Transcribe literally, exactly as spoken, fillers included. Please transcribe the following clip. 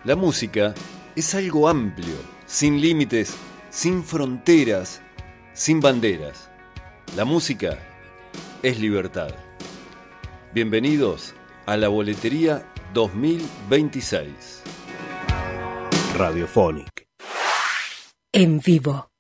La música es algo amplio, sin límites, sin fronteras, sin banderas. La música es libertad. Bienvenidos a la Boletería dos mil veintiséis. Radiophonic. En vivo.